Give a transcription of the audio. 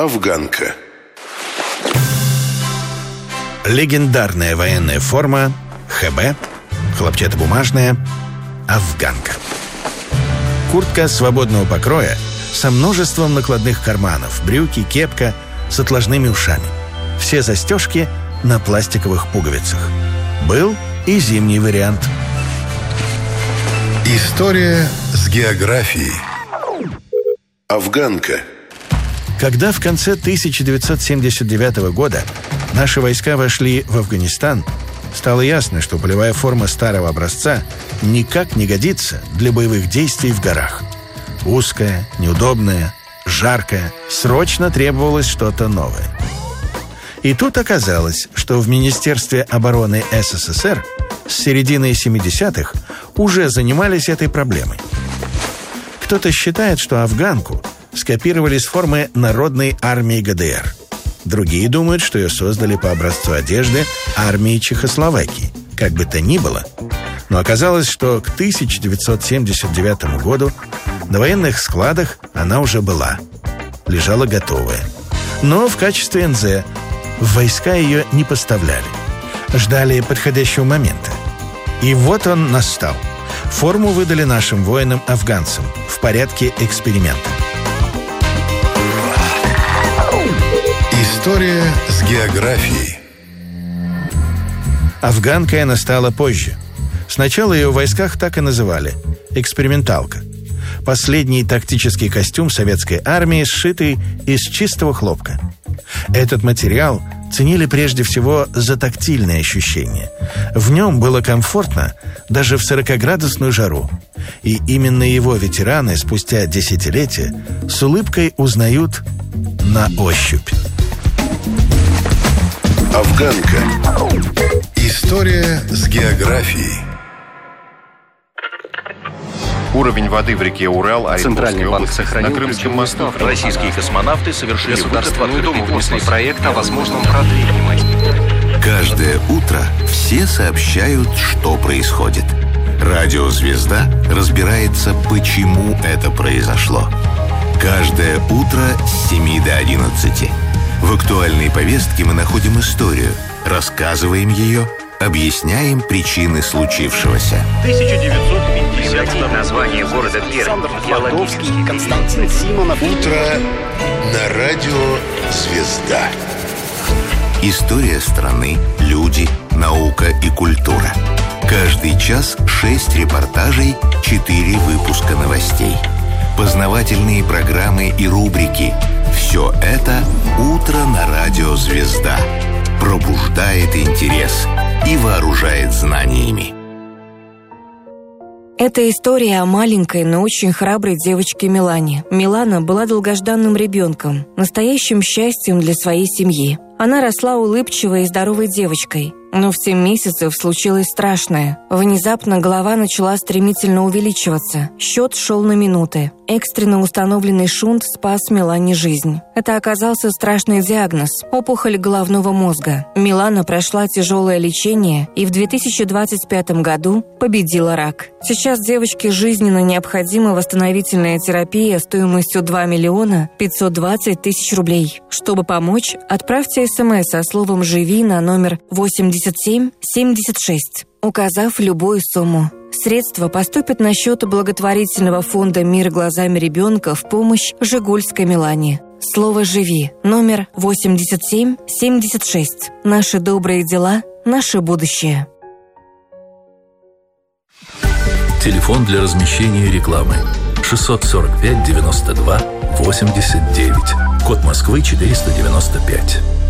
Афганка. Легендарная военная форма ХБ, хлопчатобумажная, афганка. Куртка свободного покроя со множеством накладных карманов, брюки, кепка с отложными ушами. Все застежки на пластиковых пуговицах. Был и зимний вариант. История с географией. Афганка. Когда в конце 1979 года наши войска вошли в Афганистан, стало ясно, что полевая форма старого образца никак не годится для боевых действий в горах. Узкая, неудобная, жаркая, срочно требовалось что-то новое. И тут оказалось, что в Министерстве обороны СССР с середины 70-х уже занимались этой проблемой. Кто-то считает, что афганку скопировали с формы Народной армии ГДР. Другие думают, что ее создали по образцу одежды армии Чехословакии. Как бы то ни было, но оказалось, что к 1979 году на военных складах она уже была. Лежала готовая. Но в качестве НЗ в войска ее не поставляли. Ждали подходящего момента. И вот он настал. Форму выдали нашим воинам-афганцам в порядке эксперимента. История с географией. Афганкой она стала позже. Сначала ее в войсках так и называли – эксперименталка. Последний тактический костюм советской армии, сшитый из чистого хлопка. Этот материал ценили прежде всего за тактильные ощущения. В нем было комфортно даже в 40-градусную жару. И именно его ветераны спустя десятилетия с улыбкой узнают на ощупь. Афганка. История с географией. Уровень воды в реке Урал, Центральный банк сохранил на Крымском мосту. Российские космонавты совершили Государственную Думу внесли проект о возможном продлении. Каждое утро все сообщают, что происходит. Радио «Звезда» разбирается, почему это произошло. Каждое утро с 7 до 11. В актуальной повестке мы находим историю, рассказываем ее, объясняем причины случившегося. 1950 название города Пермь. Геологический Константин Симонов. Утро на радио «Звезда». История страны, люди, наука и культура. Каждый час 6 репортажей, 4 выпуска новостей. Познавательные программы и рубрики. Все это «Утро на радио «Звезда». Пробуждает интерес и вооружает знаниями. Это история о маленькой, но очень храброй девочке Милане. Милана была долгожданным ребенком, настоящим счастьем для своей семьи. Она росла улыбчивой и здоровой девочкой. Но в 7 месяцев случилось страшное. Внезапно голова начала стремительно увеличиваться. Счет шел на минуты. Экстренно установленный шунт спас Милане жизнь. Это оказался страшный диагноз – опухоль головного мозга. Милана прошла тяжелое лечение и в 2025 году победила рак. Сейчас девочке жизненно необходима восстановительная терапия стоимостью 2 миллиона 520 тысяч рублей. Чтобы помочь, отправьте СМС со словом «Живи» на номер 8776, указав любую сумму. Средства поступят на счет благотворительного фонда «Мир глазами ребенка» в помощь жигульской Милане. Слово «Живи» номер 8776. Наши добрые дела, наше будущее. Телефон для размещения рекламы 645 92 89. Код Москвы 495.